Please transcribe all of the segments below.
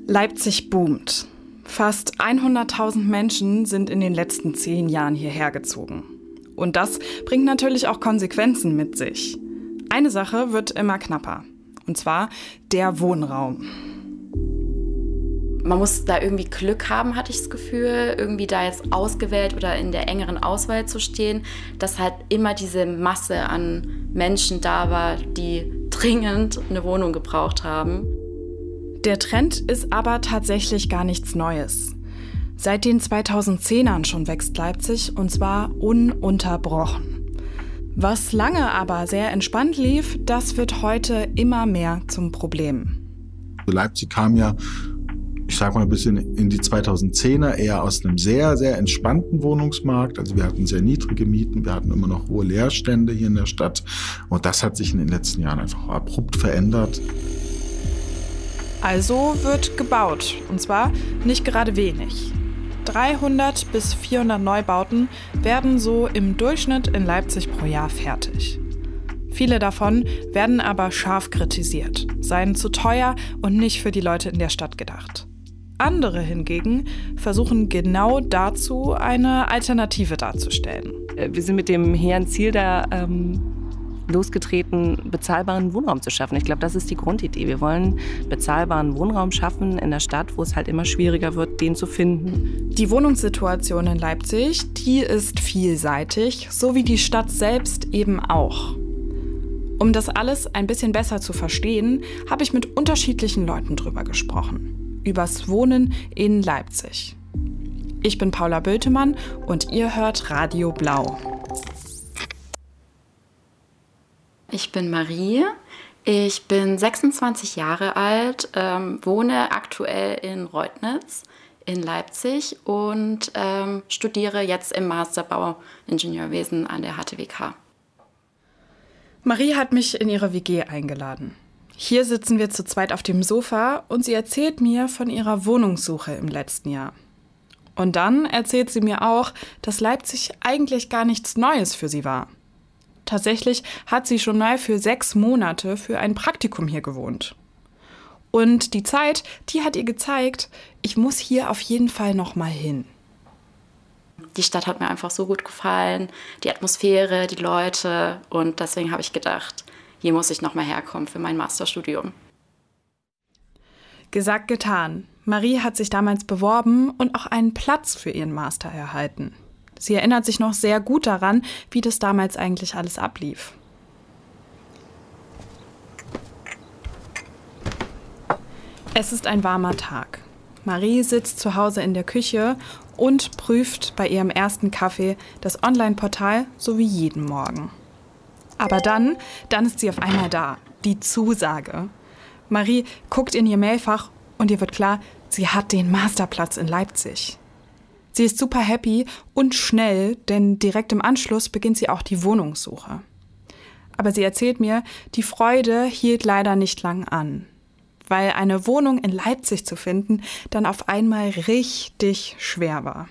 Leipzig boomt. Fast 100.000 Menschen sind in den letzten 10 Jahren hierher gezogen. Und das bringt natürlich auch Konsequenzen mit sich. Eine Sache wird immer knapper. Und zwar der Wohnraum. Man muss da irgendwie Glück haben, hatte ich das Gefühl, irgendwie da jetzt ausgewählt oder in der engeren Auswahl zu stehen, dass halt immer diese Masse an Menschen da war, die dringend eine Wohnung gebraucht haben. Der Trend ist aber tatsächlich gar nichts Neues. Seit den 2010ern schon wächst Leipzig, und zwar ununterbrochen. Was lange aber sehr entspannt lief, das wird heute immer mehr zum Problem. Leipzig kam ja, ich sag mal, ein bisschen in die 2010er eher aus einem sehr, sehr entspannten Wohnungsmarkt. Also wir hatten sehr niedrige Mieten, wir hatten immer noch hohe Leerstände hier in der Stadt. Und das hat sich in den letzten Jahren einfach abrupt verändert. Also wird gebaut, und zwar nicht gerade wenig. 300 bis 400 Neubauten werden so im Durchschnitt in Leipzig pro Jahr fertig. Viele davon werden aber scharf kritisiert, seien zu teuer und nicht für die Leute in der Stadt gedacht. Andere hingegen versuchen genau dazu eine Alternative darzustellen. Wir sind mit dem hehren Ziel da losgetreten, bezahlbaren Wohnraum zu schaffen. Ich glaube, das ist die Grundidee. Wir wollen bezahlbaren Wohnraum schaffen in der Stadt, wo es halt immer schwieriger wird, den zu finden. Die Wohnungssituation in Leipzig, die ist vielseitig, so wie die Stadt selbst eben auch. Um das alles ein bisschen besser zu verstehen, habe ich mit unterschiedlichen Leuten drüber gesprochen. Übers Wohnen in Leipzig. Ich bin Paula Bültemann und ihr hört Radio Blau. Ich bin Marie, ich bin 26 Jahre alt, wohne aktuell in Reutnitz in Leipzig und studiere jetzt im Master Bauingenieurwesen an der HTWK. Marie hat mich in ihre WG eingeladen. Hier sitzen wir zu zweit auf dem Sofa und sie erzählt mir von ihrer Wohnungssuche im letzten Jahr. Und dann erzählt sie mir auch, dass Leipzig eigentlich gar nichts Neues für sie war. Tatsächlich hat sie schon mal für 6 Monate für ein Praktikum hier gewohnt. Und die Zeit, die hat ihr gezeigt, ich muss hier auf jeden Fall noch mal hin. Die Stadt hat mir einfach so gut gefallen, die Atmosphäre, die Leute. Und deswegen habe ich gedacht, hier muss ich noch mal herkommen für mein Masterstudium. Gesagt, getan. Marie hat sich damals beworben und auch einen Platz für ihren Master erhalten. Sie erinnert sich noch sehr gut daran, wie das damals eigentlich alles ablief. Es ist ein warmer Tag. Marie sitzt zu Hause in der Küche und prüft bei ihrem ersten Kaffee das Online-Portal, so wie jeden Morgen. Aber dann ist sie auf einmal da, die Zusage. Marie guckt in ihr Mailfach und ihr wird klar, sie hat den Masterplatz in Leipzig. Sie ist super happy und schnell, denn direkt im Anschluss beginnt sie auch die Wohnungssuche. Aber sie erzählt mir, die Freude hielt leider nicht lang an, weil eine Wohnung in Leipzig zu finden dann auf einmal richtig schwer war.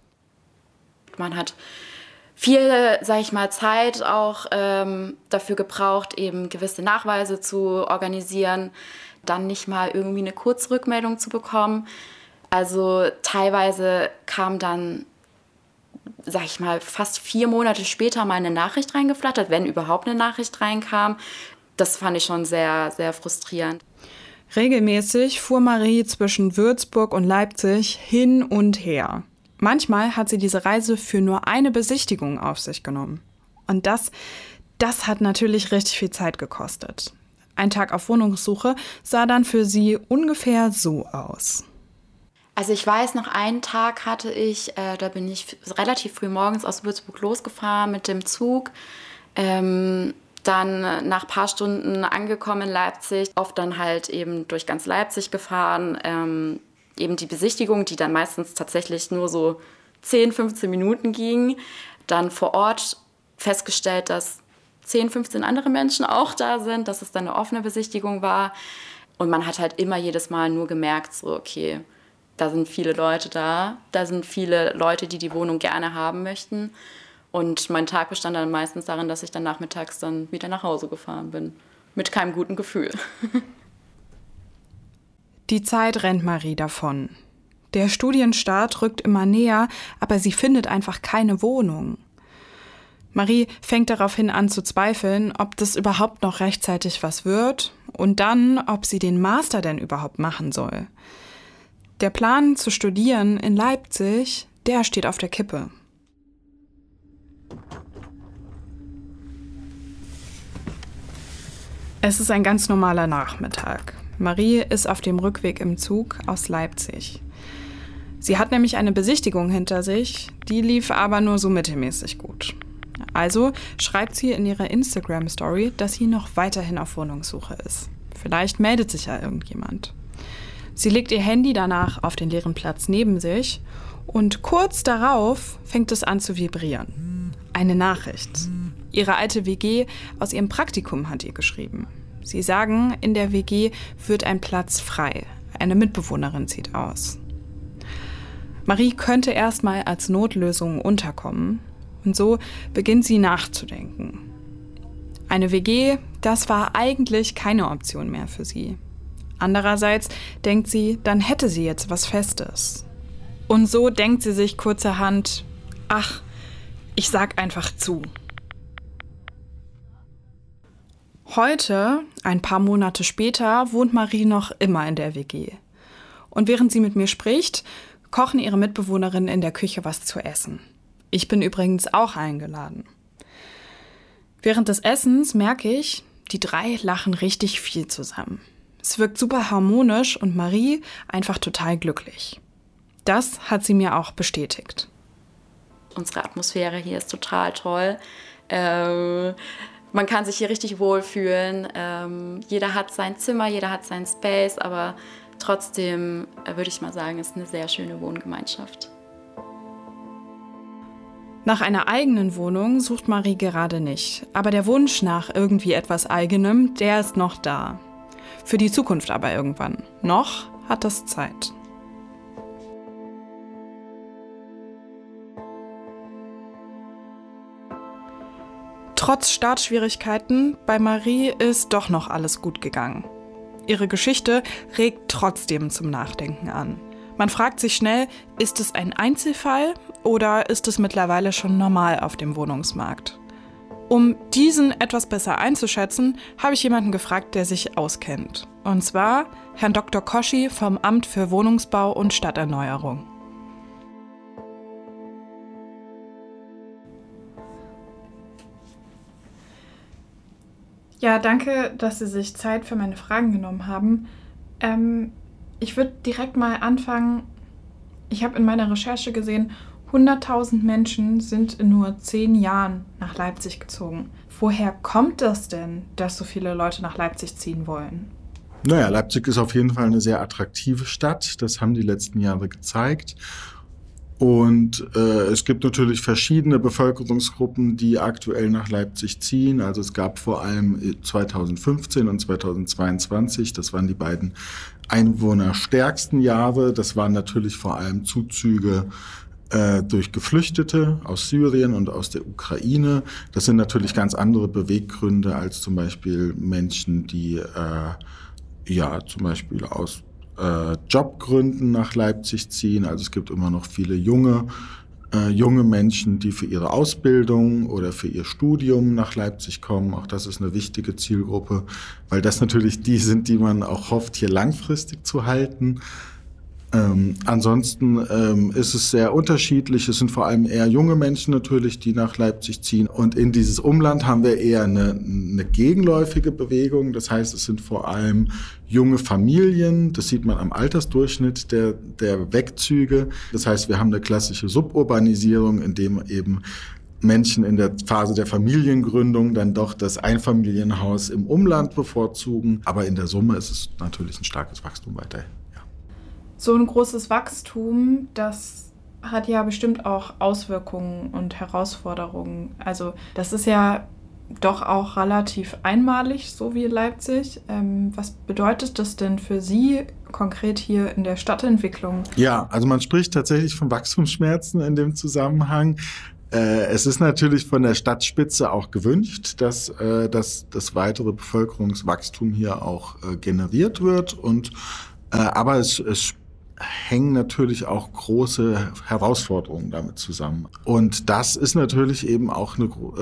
Man hat viel, sag ich mal, Zeit auch dafür gebraucht, eben gewisse Nachweise zu organisieren, dann nicht mal irgendwie eine Kurzrückmeldung zu bekommen. Also teilweise kam dann, sag ich mal, fast 4 Monate später mal eine Nachricht reingeflattert, wenn überhaupt eine Nachricht reinkam. Das fand ich schon sehr, sehr frustrierend. Regelmäßig fuhr Marie zwischen Würzburg und Leipzig hin und her. Manchmal hat sie diese Reise für nur eine Besichtigung auf sich genommen. Und das hat natürlich richtig viel Zeit gekostet. Ein Tag auf Wohnungssuche sah dann für sie ungefähr so aus. Also ich weiß, noch einen Tag hatte ich, da bin ich relativ früh morgens aus Würzburg losgefahren mit dem Zug. Dann nach ein paar Stunden angekommen in Leipzig, oft dann halt eben durch ganz Leipzig gefahren. Eben die Besichtigung, die dann meistens tatsächlich nur so 10, 15 Minuten ging. Dann vor Ort festgestellt, dass 10, 15 andere Menschen auch da sind, dass es dann eine offene Besichtigung war. Und man hat halt immer jedes Mal nur gemerkt, so okay, da sind viele Leute da sind viele Leute, die die Wohnung gerne haben möchten. Und mein Tag bestand dann meistens darin, dass ich dann nachmittags dann wieder nach Hause gefahren bin. Mit keinem guten Gefühl. Die Zeit rennt Marie davon. Der Studienstart rückt immer näher, aber sie findet einfach keine Wohnung. Marie fängt daraufhin an zu zweifeln, ob das überhaupt noch rechtzeitig was wird und dann, ob sie den Master denn überhaupt machen soll. Der Plan zu studieren in Leipzig, der steht auf der Kippe. Es ist ein ganz normaler Nachmittag. Marie ist auf dem Rückweg im Zug aus Leipzig. Sie hat nämlich eine Besichtigung hinter sich, die lief aber nur so mittelmäßig gut. Also schreibt sie in ihrer Instagram-Story, dass sie noch weiterhin auf Wohnungssuche ist. Vielleicht meldet sich ja irgendjemand. Sie legt ihr Handy danach auf den leeren Platz neben sich und kurz darauf fängt es an zu vibrieren. Eine Nachricht. Ihre alte WG aus ihrem Praktikum hat ihr geschrieben. Sie sagen, in der WG wird ein Platz frei. Eine Mitbewohnerin zieht aus. Marie könnte erstmal als Notlösung unterkommen. Und so beginnt sie nachzudenken. Eine WG, das war eigentlich keine Option mehr für sie. Andererseits denkt sie, dann hätte sie jetzt was Festes. Und so denkt sie sich kurzerhand, ach, ich sag einfach zu. Heute, ein paar Monate später, wohnt Marie noch immer in der WG. Und während sie mit mir spricht, kochen ihre Mitbewohnerinnen in der Küche was zu essen. Ich bin übrigens auch eingeladen. Während des Essens merke ich, die 3 lachen richtig viel zusammen. Es wirkt super harmonisch und Marie einfach total glücklich. Das hat sie mir auch bestätigt. Unsere Atmosphäre hier ist total toll. Man kann sich hier richtig wohlfühlen. Jeder hat sein Zimmer, jeder hat seinen Space, aber trotzdem würde ich mal sagen, ist eine sehr schöne Wohngemeinschaft. Nach einer eigenen Wohnung sucht Marie gerade nicht. Aber der Wunsch nach irgendwie etwas Eigenem, der ist noch da. Für die Zukunft aber irgendwann. Noch hat das Zeit. Trotz Startschwierigkeiten, bei Marie ist doch noch alles gut gegangen. Ihre Geschichte regt trotzdem zum Nachdenken an. Man fragt sich schnell, ist es ein Einzelfall oder ist es mittlerweile schon normal auf dem Wohnungsmarkt? Um diesen etwas besser einzuschätzen, habe ich jemanden gefragt, der sich auskennt. Und zwar Herrn Dr. Koschi vom Amt für Wohnungsbau und Stadterneuerung. Ja, danke, dass Sie sich Zeit für meine Fragen genommen haben. Ich würde direkt mal anfangen. Ich habe in meiner Recherche gesehen, 100.000 Menschen sind in nur 10 Jahren nach Leipzig gezogen. Woher kommt das denn, dass so viele Leute nach Leipzig ziehen wollen? Naja, Leipzig ist auf jeden Fall eine sehr attraktive Stadt. Das haben die letzten Jahre gezeigt. Und es gibt natürlich verschiedene Bevölkerungsgruppen, die aktuell nach Leipzig ziehen. Also es gab vor allem 2015 und 2022, das waren die beiden einwohnerstärksten Jahre. Das waren natürlich vor allem Zuzüge durch Geflüchtete aus Syrien und aus der Ukraine. Das sind natürlich ganz andere Beweggründe als zum Beispiel Menschen, die zum Beispiel aus Jobgründen nach Leipzig ziehen. Also es gibt immer noch viele junge Menschen, die für ihre Ausbildung oder für ihr Studium nach Leipzig kommen. Auch das ist eine wichtige Zielgruppe, weil das natürlich die sind, die man auch hofft, hier langfristig zu halten. Ansonsten ist es sehr unterschiedlich. Es sind vor allem eher junge Menschen natürlich, die nach Leipzig ziehen. Und in dieses Umland haben wir eher eine gegenläufige Bewegung. Das heißt, es sind vor allem junge Familien. Das sieht man am Altersdurchschnitt der Wegzüge. Das heißt, wir haben eine klassische Suburbanisierung, in dem eben Menschen in der Phase der Familiengründung dann doch das Einfamilienhaus im Umland bevorzugen. Aber in der Summe ist es natürlich ein starkes Wachstum weiterhin. So ein großes Wachstum, das hat ja bestimmt auch Auswirkungen und Herausforderungen. Also das ist ja doch auch relativ einmalig, so wie Leipzig. Was bedeutet das denn für Sie konkret hier in der Stadtentwicklung? Ja, also man spricht tatsächlich von Wachstumsschmerzen in dem Zusammenhang. Es ist natürlich von der Stadtspitze auch gewünscht, dass das weitere Bevölkerungswachstum hier auch generiert wird und Aber es hängen natürlich auch große Herausforderungen damit zusammen. Und das ist natürlich eben auch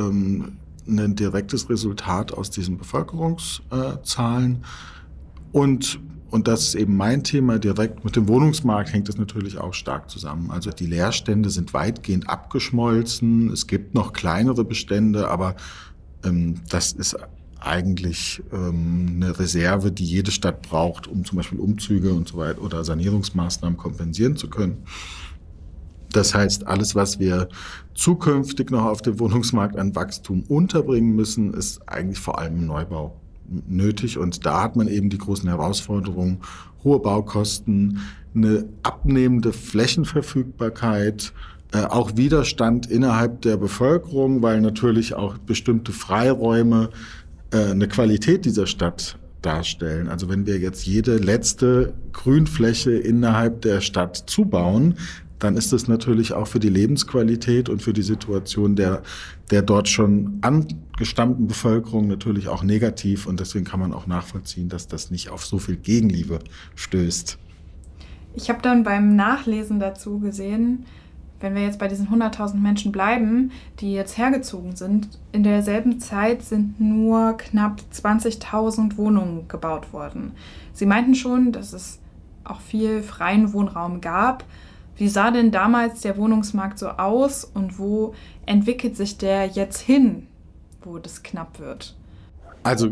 ein direktes Resultat aus diesen Bevölkerungszahlen. Und das ist eben mein Thema, direkt mit dem Wohnungsmarkt hängt das natürlich auch stark zusammen. Also die Leerstände sind weitgehend abgeschmolzen. Es gibt noch kleinere Bestände, aber das ist eigentlich eine Reserve, die jede Stadt braucht, um zum Beispiel Umzüge und so weiter oder Sanierungsmaßnahmen kompensieren zu können. Das heißt, alles, was wir zukünftig noch auf dem Wohnungsmarkt an Wachstum unterbringen müssen, ist eigentlich vor allem im Neubau nötig. Und da hat man eben die großen Herausforderungen, hohe Baukosten, eine abnehmende Flächenverfügbarkeit, auch Widerstand innerhalb der Bevölkerung, weil natürlich auch bestimmte Freiräume eine Qualität dieser Stadt darstellen. Also wenn wir jetzt jede letzte Grünfläche innerhalb der Stadt zubauen, dann ist das natürlich auch für die Lebensqualität und für die Situation der dort schon angestammten Bevölkerung natürlich auch negativ. Und deswegen kann man auch nachvollziehen, dass das nicht auf so viel Gegenliebe stößt. Ich habe dann beim Nachlesen dazu gesehen, wenn wir jetzt bei diesen 100.000 Menschen bleiben, die jetzt hergezogen sind, in derselben Zeit sind nur knapp 20.000 Wohnungen gebaut worden. Sie meinten schon, dass es auch viel freien Wohnraum gab. Wie sah denn damals der Wohnungsmarkt so aus und wo entwickelt sich der jetzt hin, wo das knapp wird? Also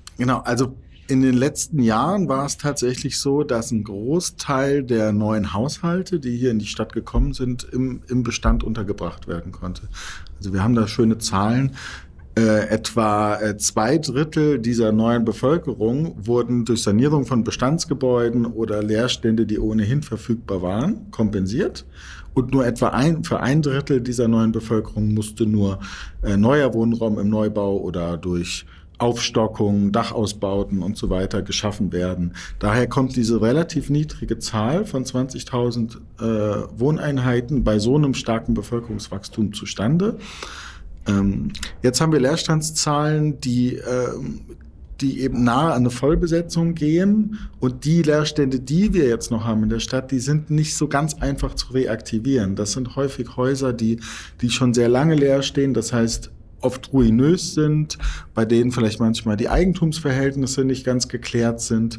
in den letzten Jahren war es tatsächlich so, dass ein Großteil der neuen Haushalte, die hier in die Stadt gekommen sind, im Bestand untergebracht werden konnte. Also wir haben da schöne Zahlen. Etwa 2/3 dieser neuen Bevölkerung wurden durch Sanierung von Bestandsgebäuden oder Leerstände, die ohnehin verfügbar waren, kompensiert. Und nur etwa für 1/3 dieser neuen Bevölkerung musste nur neuer Wohnraum im Neubau oder durch Aufstockung, Dachausbauten und so weiter geschaffen werden. Daher kommt diese relativ niedrige Zahl von 20.000 Wohneinheiten bei so einem starken Bevölkerungswachstum zustande. Jetzt haben wir Leerstandszahlen, die eben nahe an eine Vollbesetzung gehen. Und die Leerstände, die wir jetzt noch haben in der Stadt, die sind nicht so ganz einfach zu reaktivieren. Das sind häufig Häuser, die schon sehr lange leer stehen. Das heißt, oft ruinös sind, bei denen vielleicht manchmal die Eigentumsverhältnisse nicht ganz geklärt sind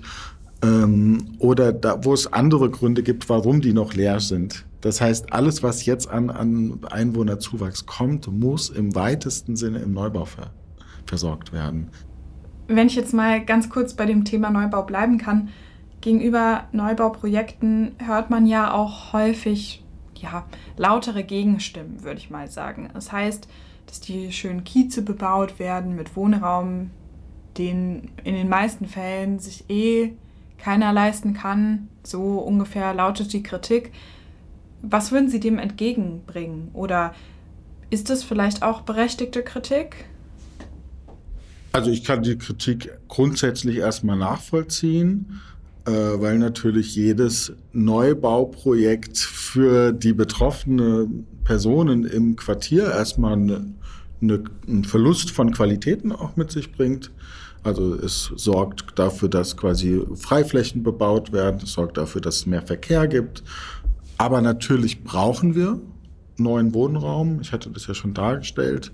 oder da, wo es andere Gründe gibt, warum die noch leer sind. Das heißt, alles, was jetzt an Einwohnerzuwachs kommt, muss im weitesten Sinne im Neubau versorgt werden. Wenn ich jetzt mal ganz kurz bei dem Thema Neubau bleiben kann, gegenüber Neubauprojekten hört man ja auch häufig lautere Gegenstimmen, würde ich mal sagen. Das heißt, dass die schönen Kieze bebaut werden mit Wohnraum, den in den meisten Fällen sich keiner leisten kann. So ungefähr lautet die Kritik. Was würden Sie dem entgegenbringen? Oder ist das vielleicht auch berechtigte Kritik? Also ich kann die Kritik grundsätzlich erstmal nachvollziehen, weil natürlich jedes Neubauprojekt für die betroffenen Personen im Quartier erstmal einen Verlust von Qualitäten auch mit sich bringt. Also es sorgt dafür, dass quasi Freiflächen bebaut werden, es sorgt dafür, dass es mehr Verkehr gibt. Aber natürlich brauchen wir neuen Wohnraum, ich hatte das ja schon dargestellt.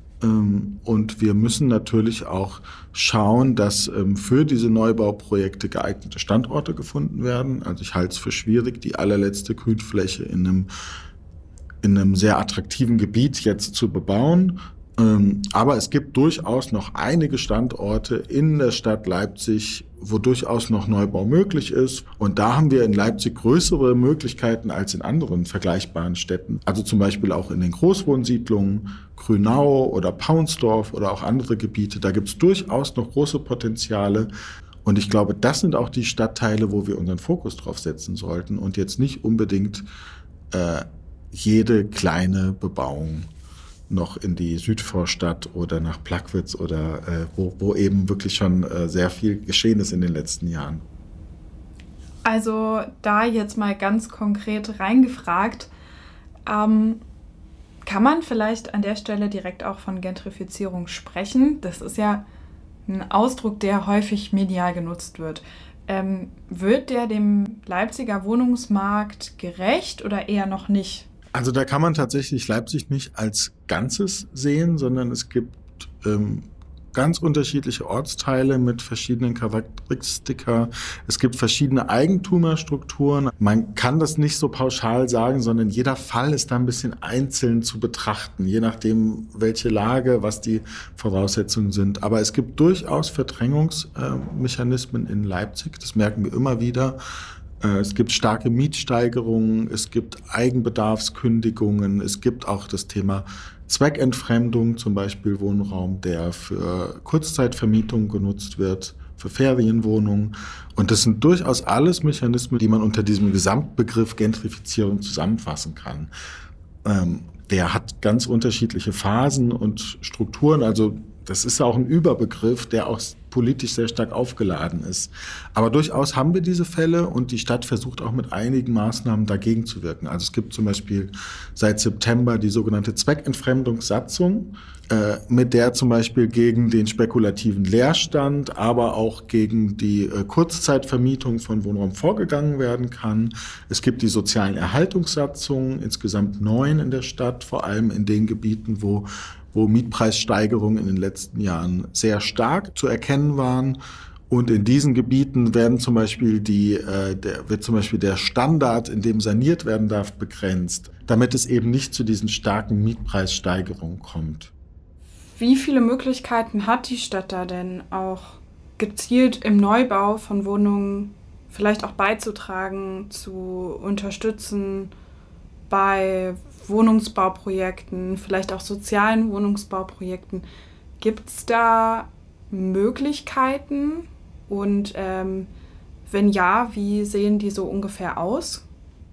Und wir müssen natürlich auch schauen, dass für diese Neubauprojekte geeignete Standorte gefunden werden. Also ich halte es für schwierig, die allerletzte Grünfläche in einem sehr attraktiven Gebiet jetzt zu bebauen. Aber es gibt durchaus noch einige Standorte in der Stadt Leipzig, wo durchaus noch Neubau möglich ist. Und da haben wir in Leipzig größere Möglichkeiten als in anderen vergleichbaren Städten. Also zum Beispiel auch in den Großwohnsiedlungen, Grünau oder Paunsdorf oder auch andere Gebiete. Da gibt es durchaus noch große Potenziale. Und ich glaube, das sind auch die Stadtteile, wo wir unseren Fokus drauf setzen sollten und jetzt nicht unbedingt jede kleine Bebauung noch in die Südvorstadt oder nach Plagwitz oder wo eben wirklich schon sehr viel geschehen ist in den letzten Jahren. Also da jetzt mal ganz konkret reingefragt, kann man vielleicht an der Stelle direkt auch von Gentrifizierung sprechen? Das ist ja ein Ausdruck, der häufig medial genutzt wird. Wird der dem Leipziger Wohnungsmarkt gerecht oder eher noch nicht? Also da kann man tatsächlich Leipzig nicht als Ganzes sehen, sondern es gibt ganz unterschiedliche Ortsteile mit verschiedenen Charakteristika. Es gibt verschiedene Eigentümerstrukturen. Man kann das nicht so pauschal sagen, sondern jeder Fall ist da ein bisschen einzeln zu betrachten, je nachdem, welche Lage, was die Voraussetzungen sind. Aber es gibt durchaus Verdrängungsmechanismen in Leipzig. Das merken wir immer wieder. Es gibt starke Mietsteigerungen, es gibt Eigenbedarfskündigungen, es gibt auch das Thema Zweckentfremdung, zum Beispiel Wohnraum, der für Kurzzeitvermietung genutzt wird, für Ferienwohnungen. Und das sind durchaus alles Mechanismen, die man unter diesem Gesamtbegriff Gentrifizierung zusammenfassen kann. Der hat ganz unterschiedliche Phasen und Strukturen, also das ist auch ein Überbegriff, der auch politisch sehr stark aufgeladen ist. Aber durchaus haben wir diese Fälle und die Stadt versucht auch mit einigen Maßnahmen dagegen zu wirken. Also es gibt zum Beispiel seit September die sogenannte Zweckentfremdungssatzung, mit der zum Beispiel gegen den spekulativen Leerstand, aber auch gegen die Kurzzeitvermietung von Wohnraum vorgegangen werden kann. Es gibt die sozialen Erhaltungssatzungen, insgesamt 9 in der Stadt, vor allem in den Gebieten, wo Mietpreissteigerungen in den letzten Jahren sehr stark zu erkennen waren. Und in diesen Gebieten werden zum Beispiel wird zum Beispiel der Standard, in dem saniert werden darf, begrenzt, damit es eben nicht zu diesen starken Mietpreissteigerungen kommt. Wie viele Möglichkeiten hat die Stadt da denn auch gezielt im Neubau von Wohnungen vielleicht auch beizutragen, zu unterstützen bei Wohnungsbauprojekten, vielleicht auch sozialen Wohnungsbauprojekten? Gibt es da Möglichkeiten? Und wenn ja, wie sehen die so ungefähr aus?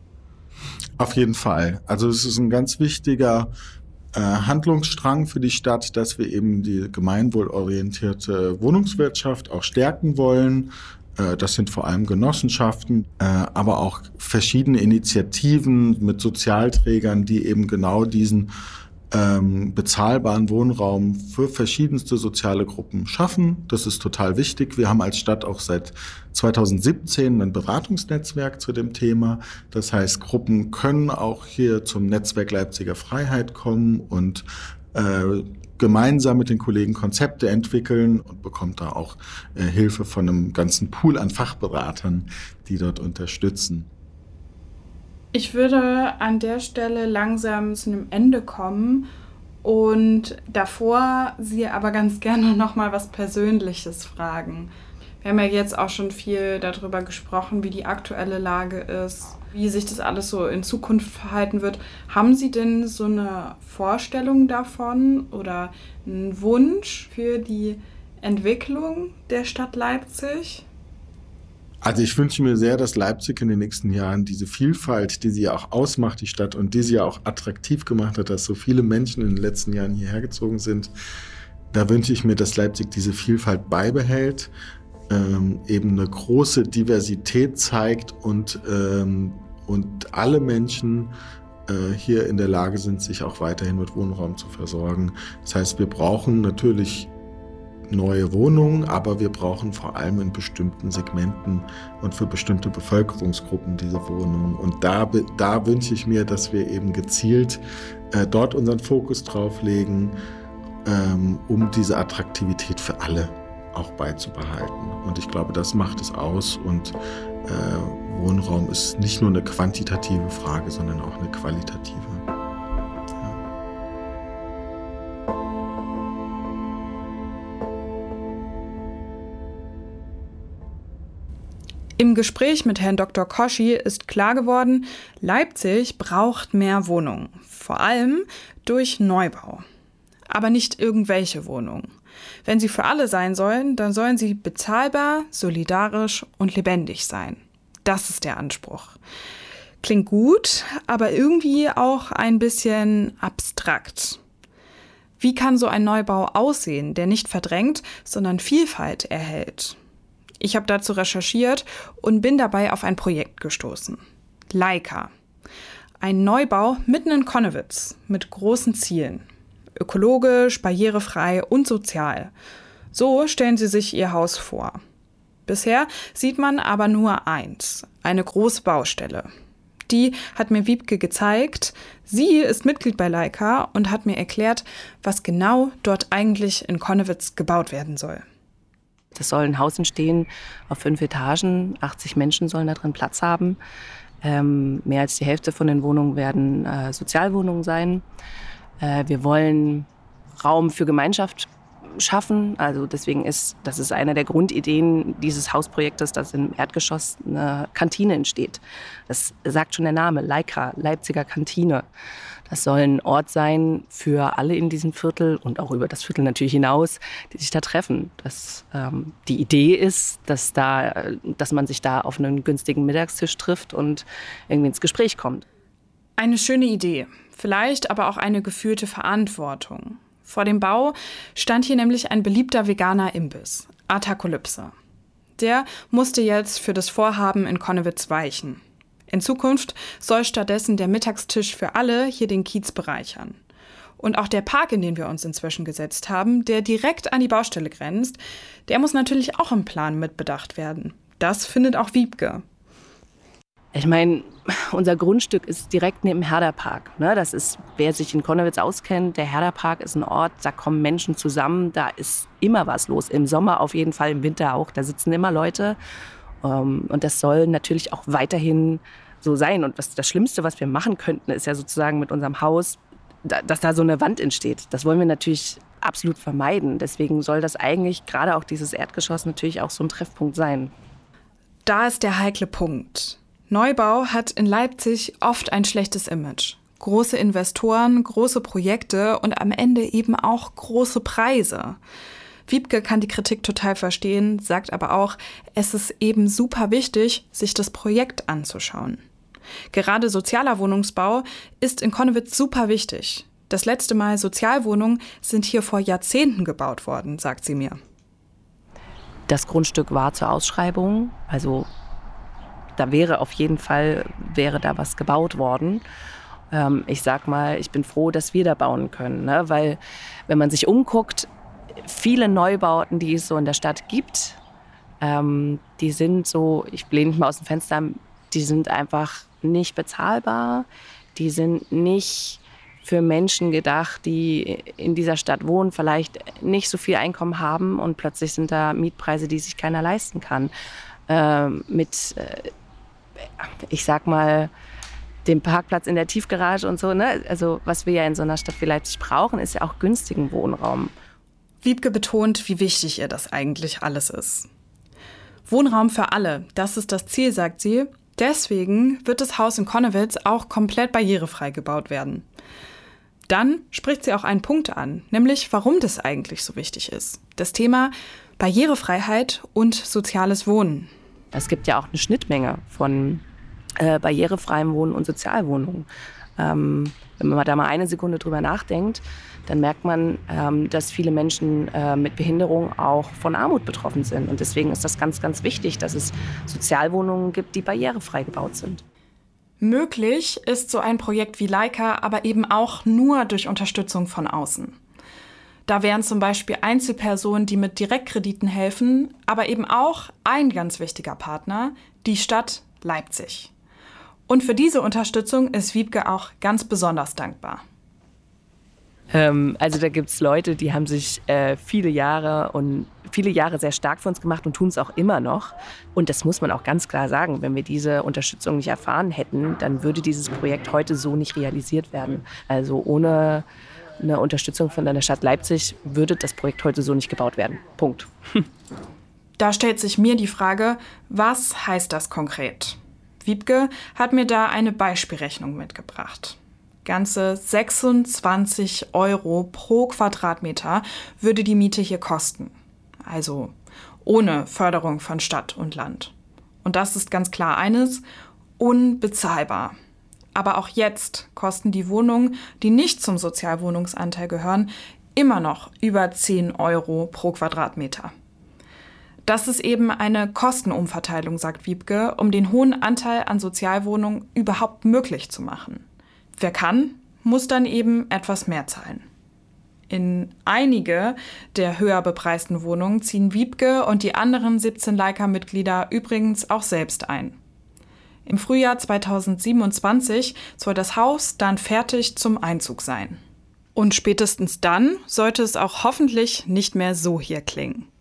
Auf jeden Fall. Also es ist ein ganz wichtiger Handlungsstrang für die Stadt, dass wir eben die gemeinwohlorientierte Wohnungswirtschaft auch stärken wollen. Das sind vor allem Genossenschaften, aber auch verschiedene Initiativen mit Sozialträgern, die eben genau diesen bezahlbaren Wohnraum für verschiedenste soziale Gruppen schaffen. Das ist total wichtig. Wir haben als Stadt auch seit 2017 ein Beratungsnetzwerk zu dem Thema. Das heißt, Gruppen können auch hier zum Netzwerk Leipziger Freiheit kommen und gemeinsam mit den Kollegen Konzepte entwickeln und bekommt da auch Hilfe von einem ganzen Pool an Fachberatern, die dort unterstützen. Ich würde an der Stelle langsam zu einem Ende kommen und davor Sie aber ganz gerne noch mal was Persönliches fragen. Wir haben ja jetzt auch schon viel darüber gesprochen, wie die aktuelle Lage ist, wie sich das alles so in Zukunft verhalten wird. Haben Sie denn so eine Vorstellung davon oder einen Wunsch für die Entwicklung der Stadt Leipzig? Also ich wünsche mir sehr, dass Leipzig in den nächsten Jahren diese Vielfalt, die sie ja auch ausmacht, die Stadt, und die sie ja auch attraktiv gemacht hat, dass so viele Menschen in den letzten Jahren hierher gezogen sind, da wünsche ich mir, dass Leipzig diese Vielfalt beibehält, eben eine große Diversität zeigt und alle Menschen hier in der Lage sind, sich auch weiterhin mit Wohnraum zu versorgen. Das heißt, wir brauchen natürlich neue Wohnungen, aber wir brauchen vor allem in bestimmten Segmenten und für bestimmte Bevölkerungsgruppen diese Wohnungen. Und da wünsche ich mir, dass wir eben gezielt dort unseren Fokus drauf legen, um diese Attraktivität für alle auch beizubehalten. Und ich glaube, das macht es aus. Und Wohnraum ist nicht nur eine quantitative Frage, sondern auch eine qualitative. Im Gespräch mit Herrn Dr. Koschi ist klar geworden, Leipzig braucht mehr Wohnungen, vor allem durch Neubau. Aber nicht irgendwelche Wohnungen. Wenn sie für alle sein sollen, dann sollen sie bezahlbar, solidarisch und lebendig sein. Das ist der Anspruch. Klingt gut, aber irgendwie auch ein bisschen abstrakt. Wie kann so ein Neubau aussehen, der nicht verdrängt, sondern Vielfalt erhält? Ich habe dazu recherchiert und bin dabei auf ein Projekt gestoßen. Leica. Ein Neubau mitten in Connewitz mit großen Zielen. Ökologisch, barrierefrei und sozial. So stellen sie sich ihr Haus vor. Bisher sieht man aber nur eins, eine große Baustelle. Die hat mir Wiebke gezeigt. Sie ist Mitglied bei Leica und hat mir erklärt, was genau dort eigentlich in Connewitz gebaut werden soll. Das soll ein Haus entstehen auf 5 Etagen. 80 Menschen sollen da drin Platz haben. Mehr als die Hälfte von den Wohnungen werden Sozialwohnungen sein. Wir wollen Raum für Gemeinschaft schaffen. Also deswegen das ist eine der Grundideen dieses Hausprojektes, dass im Erdgeschoss eine Kantine entsteht. Das sagt schon der Name, Leica, Leipziger Kantine. Das soll ein Ort sein für alle in diesem Viertel und auch über das Viertel natürlich hinaus, die sich da treffen. Die Idee ist, dass man sich da auf einen günstigen Mittagstisch trifft und irgendwie ins Gespräch kommt. Eine schöne Idee, vielleicht aber auch eine gefühlte Verantwortung. Vor dem Bau stand hier nämlich ein beliebter veganer Imbiss, Atakolypse. Der musste jetzt für das Vorhaben in Connewitz weichen. In Zukunft soll stattdessen der Mittagstisch für alle hier den Kiez bereichern. Und auch der Park, in den wir uns inzwischen gesetzt haben, der direkt an die Baustelle grenzt, der muss natürlich auch im Plan mitbedacht werden. Das findet auch Wiebke. Ich meine, unser Grundstück ist direkt neben dem Herder-Park. Das ist, wer sich in Connewitz auskennt, der Herder-Park ist ein Ort, da kommen Menschen zusammen, da ist immer was los. Im Sommer auf jeden Fall, im Winter auch, da sitzen immer Leute. Und das soll natürlich auch weiterhin so sein. Und das Schlimmste, was wir machen könnten, ist ja sozusagen mit unserem Haus, dass da so eine Wand entsteht. Das wollen wir natürlich absolut vermeiden. Deswegen soll das eigentlich, gerade auch dieses Erdgeschoss, natürlich auch so ein Treffpunkt sein. Da ist der heikle Punkt. Neubau hat in Leipzig oft ein schlechtes Image. Große Investoren, große Projekte und am Ende eben auch große Preise. Wiebke kann die Kritik total verstehen, sagt aber auch, es ist eben super wichtig, sich das Projekt anzuschauen. Gerade sozialer Wohnungsbau ist in Connewitz super wichtig. Das letzte Mal Sozialwohnungen sind hier vor Jahrzehnten gebaut worden, sagt sie mir. Das Grundstück war zur Ausschreibung, also da wäre auf jeden Fall da was gebaut worden. Ich sag mal, ich bin froh, dass wir da bauen können, ne? Weil wenn man sich umguckt, viele Neubauten, die es so in der Stadt gibt, die sind so, ich lehne mich mal aus dem Fenster, die sind einfach nicht bezahlbar, die sind nicht für Menschen gedacht, die in dieser Stadt wohnen, vielleicht nicht so viel Einkommen haben und plötzlich sind da Mietpreise, die sich keiner leisten kann. Ich sag mal, dem Parkplatz in der Tiefgarage und so, ne? Also was wir ja in so einer Stadt wie Leipzig brauchen, ist ja auch günstigen Wohnraum. Wiebke betont, wie wichtig ihr das eigentlich alles ist. Wohnraum für alle, das ist das Ziel, sagt sie. Deswegen wird das Haus in Connewitz auch komplett barrierefrei gebaut werden. Dann spricht sie auch einen Punkt an, nämlich warum das eigentlich so wichtig ist. Das Thema Barrierefreiheit und soziales Wohnen. Es gibt ja auch eine Schnittmenge von barrierefreiem Wohnen und Sozialwohnungen. Wenn man da mal eine Sekunde drüber nachdenkt, dann merkt man, dass viele Menschen mit Behinderung auch von Armut betroffen sind. Und deswegen ist das ganz, ganz wichtig, dass es Sozialwohnungen gibt, die barrierefrei gebaut sind. Möglich ist so ein Projekt wie Leica aber eben auch nur durch Unterstützung von außen. Da wären zum Beispiel Einzelpersonen, die mit Direktkrediten helfen, aber eben auch ein ganz wichtiger Partner, die Stadt Leipzig. Und für diese Unterstützung ist Wiebke auch ganz besonders dankbar. Also da gibt es Leute, die haben sich viele Jahre sehr stark für uns gemacht und tun es auch immer noch. Und das muss man auch ganz klar sagen, wenn wir diese Unterstützung nicht erfahren hätten, dann würde dieses Projekt heute so nicht realisiert werden. Also ohne eine Unterstützung von der Stadt Leipzig würde das Projekt heute so nicht gebaut werden. Punkt. Da stellt sich mir die Frage, was heißt das konkret? Wiebke hat mir da eine Beispielrechnung mitgebracht. Ganze 26 € pro Quadratmeter würde die Miete hier kosten. Also ohne Förderung von Stadt und Land. Und das ist ganz klar eines, unbezahlbar. Aber auch jetzt kosten die Wohnungen, die nicht zum Sozialwohnungsanteil gehören, immer noch über 10 € pro Quadratmeter. Das ist eben eine Kostenumverteilung, sagt Wiebke, um den hohen Anteil an Sozialwohnungen überhaupt möglich zu machen. Wer kann, muss dann eben etwas mehr zahlen. In einige der höher bepreisten Wohnungen ziehen Wiebke und die anderen 17 Leica-Mitglieder übrigens auch selbst ein. Im Frühjahr 2027 soll das Haus dann fertig zum Einzug sein. Und spätestens dann sollte es auch hoffentlich nicht mehr so hier klingen.